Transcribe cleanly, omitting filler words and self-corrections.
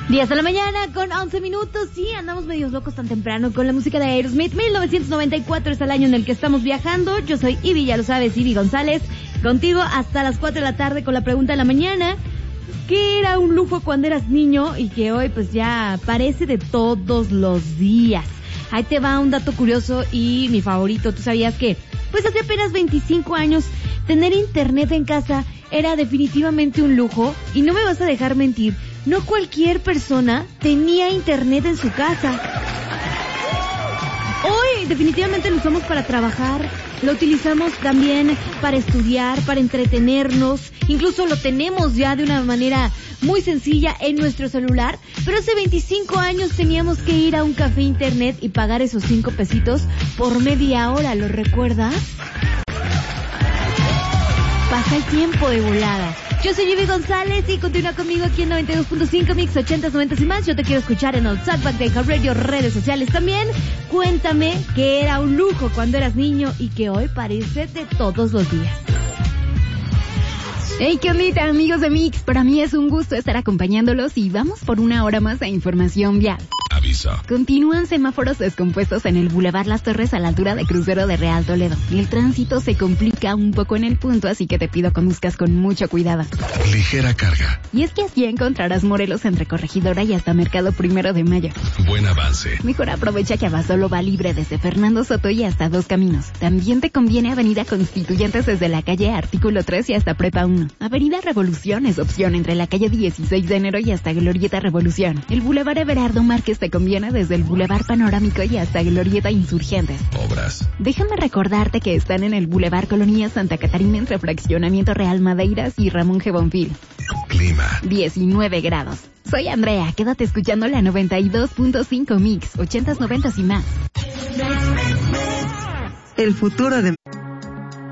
10 de la mañana con 11 minutos. Sí, andamos medios locos tan temprano con la música de Aerosmith. 1994 es el año en el que estamos viajando. Yo soy Ivy, ya lo sabes, Ivy González. Contigo hasta las 4 de la tarde con la pregunta de la mañana. ¿Qué era un lujo cuando eras niño y que hoy pues ya parece de todos los días? Ahí te va un dato curioso y mi favorito. ¿Tú sabías que pues hace apenas 25 años tener internet en casa era definitivamente un lujo? Y no me vas a dejar mentir, no cualquier persona tenía internet en su casa. Hoy definitivamente lo usamos para trabajar, lo utilizamos también para estudiar, para entretenernos, incluso lo tenemos ya de una manera muy sencilla en nuestro celular, pero hace 25 años teníamos que ir a un café internet y pagar esos 5 pesitos por media hora, ¿lo recuerdas? Pasa el tiempo de volada. Yo soy Ivy González y continúa conmigo aquí en 92.5 Mix 80s, 90s y más. Yo te quiero escuchar en el Talkback de iHeartRadio, redes sociales también. Cuéntame que era un lujo cuando eras niño y que hoy parece de todos los días. Hey, qué onda, amigos de Mix. Para mí es un gusto estar acompañándolos y vamos por una hora más de información vial. Aviso. Continúan semáforos descompuestos en el Boulevard Las Torres a la altura de Crucero de Real Toledo. El tránsito se complica un poco en el punto, así que te pido conduzcas con mucho cuidado. Ligera carga. Y es que así encontrarás Morelos entre Corregidora y hasta Mercado 1 de Mayo. Buen avance. Mejor aprovecha que Abasolo va libre desde Fernando Soto y hasta Dos Caminos. También te conviene Avenida Constituyentes desde la calle Artículo 3 y hasta Prepa 1. Avenida Revolución es opción entre la calle 16 de enero y hasta Glorieta Revolución. El Boulevard Everardo Márquez te conviene desde el Boulevard Panorámico y hasta Glorieta Insurgentes. Obras. Déjame recordarte que están en el Boulevard Colonia Santa Catarina entre Fraccionamiento Real Madeiras y Ramón G. Bonfil. Clima. 19 grados. Soy Andrea, quédate escuchando la 92.5 Mix, 80s, 90s y más. El futuro de...